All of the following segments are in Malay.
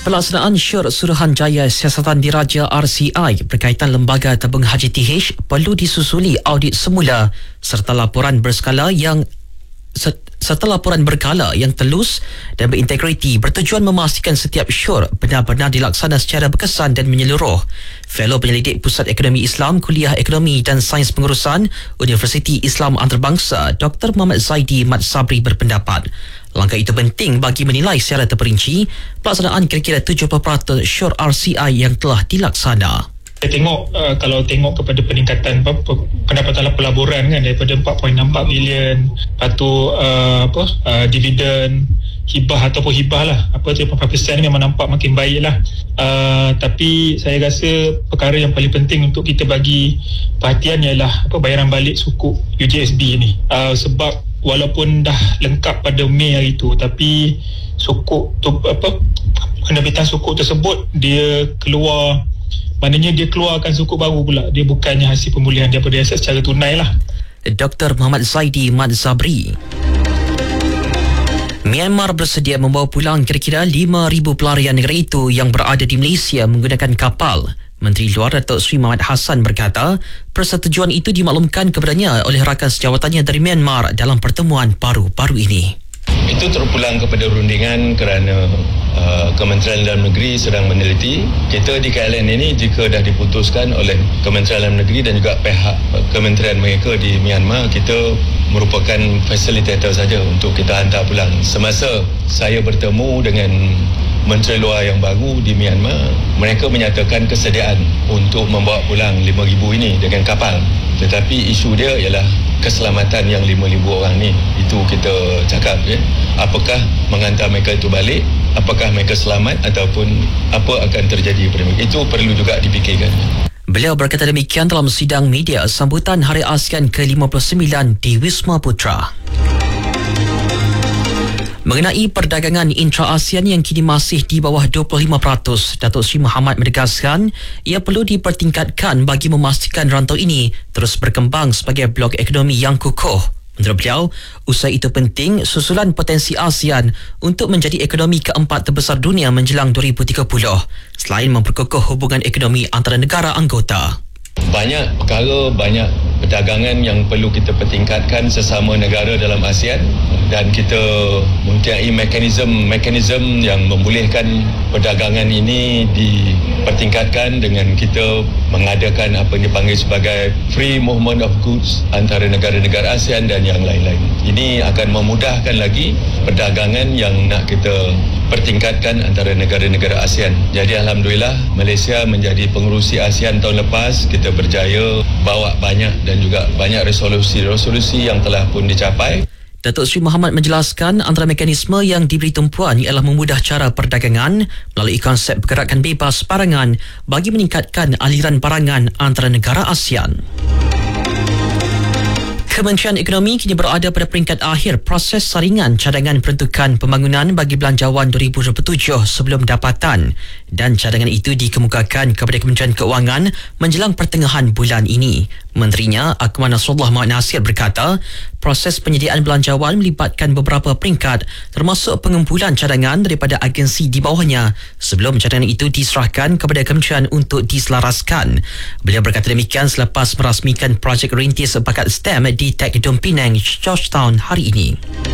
Pelaksanaan syur Suruhanjaya Siasatan Diraja RCI berkaitan Lembaga Tabung Haji TH perlu disusuli audit semula serta laporan berkala yang telus dan berintegriti bertujuan memastikan setiap syur benar-benar dilaksana secara berkesan dan menyeluruh. Fellow Penyelidik Pusat Ekonomi Islam Kuliah Ekonomi dan Sains Pengurusan Universiti Islam Antarabangsa Dr. Muhammad Zaidi Mat Sabri berpendapat langkah itu penting bagi menilai secara terperinci pelaksanaan kira-kira 70% syur RCI yang telah dilaksana. Saya tengok kalau tengok kepada peningkatan pendapatan pelaburan kan daripada 4.64 bilion, lepas tu dividen hibah ataupun hibah lah 4% ni memang nampak makin baik lah. Tapi saya rasa perkara yang paling penting untuk kita bagi perhatian ialah bayaran balik sukuk UJSB ni, sebab walaupun dah lengkap pada Mei hari tu, tapi sukuk tu penerbitan sukuk tersebut dia keluar. Maknanya dia keluarkan sukuk baru pula. Dia bukannya hasil pemulihan daripada aset secara tunai lah. Dr. Muhammad Zaidi Mat Sabri. Myanmar bersedia membawa pulang kira-kira 5,000 pelarian negara itu yang berada di Malaysia menggunakan kapal. Menteri Luar Datuk Seri Muhammad Hassan berkata, persetujuan itu dimaklumkan kepadanya oleh rakan sejawatannya dari Myanmar dalam pertemuan baru-baru ini. Itu terpulang kepada rundingan kerana Kementerian Dalam Negeri sedang meneliti. Kita di KLN ini jika dah diputuskan oleh Kementerian Dalam Negeri dan juga pihak kementerian mereka di Myanmar, kita merupakan fasilitator saja untuk kita hantar pulang. Semasa saya bertemu dengan Menteri Luar yang baru di Myanmar, mereka menyatakan kesediaan untuk membawa pulang 5,000 ini dengan kapal. Tetapi isu dia ialah keselamatan yang 5,000 orang ni. Itu kita cakap ya. Apakah menghantar mereka itu balik, apakah mereka selamat ataupun apa akan terjadi pada mereka. Itu perlu juga dipikirkan. Beliau berkata demikian dalam sidang media sambutan Hari ASEAN ke-59 di Wisma Putra. Mengenai perdagangan intra-ASEAN yang kini masih di bawah 25%, Datuk Seri Muhammad menegaskan ia perlu dipertingkatkan bagi memastikan rantau ini terus berkembang sebagai blok ekonomi yang kukuh. Menurut beliau, usaha itu penting susulan potensi ASEAN untuk menjadi ekonomi keempat terbesar dunia menjelang 2030, selain memperkukuh hubungan ekonomi antara negara anggota. Banyak perkara, banyak perdagangan yang perlu kita pertingkatkan sesama negara dalam ASEAN, dan kita mempunyai mekanisme yang membolehkan perdagangan ini dipertingkatkan dengan kita mengadakan apa yang dipanggil sebagai free movement of goods antara negara-negara ASEAN dan yang lain-lain. Ini akan memudahkan lagi perdagangan yang nak kita pertingkatkan antara negara-negara ASEAN. Jadi Alhamdulillah Malaysia menjadi pengerusi ASEAN tahun lepas. Kita berjaya bawa banyak dan juga banyak resolusi yang telah pun dicapai. Datuk Seri Muhammad menjelaskan antara mekanisme yang diberi tumpuan ialah memudah cara perdagangan melalui konsep pergerakan bebas barangan bagi meningkatkan aliran barangan antara negara ASEAN. Kementerian Ekonomi kini berada pada peringkat akhir proses saringan cadangan peruntukan pembangunan bagi Belanjawan 2027 sebelum dapatan, dan cadangan itu dikemukakan kepada Kementerian Keuangan menjelang pertengahan bulan ini. Menterinya, Akmal Nasrullah Muhammad Nasir berkata, proses penyediaan belanjawan melibatkan beberapa peringkat termasuk pengumpulan cadangan daripada agensi di bawahnya sebelum cadangan itu diserahkan kepada kementerian untuk diselaraskan. Beliau berkata demikian selepas merasmikan projek rintis bakat STEM di Teknidom Penang, Georgetown hari ini.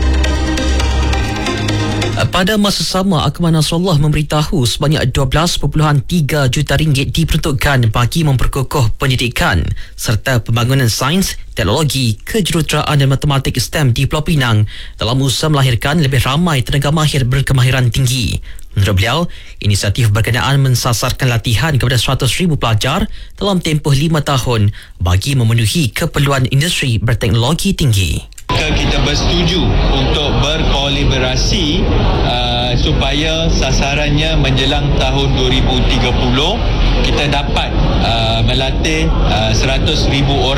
Pada masa sama, Akmal Nasrullah memberitahu sebanyak 12.3 juta ringgit diperuntukkan bagi memperkukuh pendidikan serta pembangunan sains, teknologi, kejuruteraan dan matematik STEM di Pulau Pinang dalam usaha melahirkan lebih ramai tenaga mahir berkemahiran tinggi. Menurut beliau, inisiatif berkenaan mensasarkan latihan kepada 100,000 pelajar dalam tempoh 5 tahun bagi memenuhi keperluan industri berteknologi tinggi. Kita bersetuju untuk berkolaborasi supaya sasarannya menjelang tahun 2030 kita dapat melatih 100,000 orang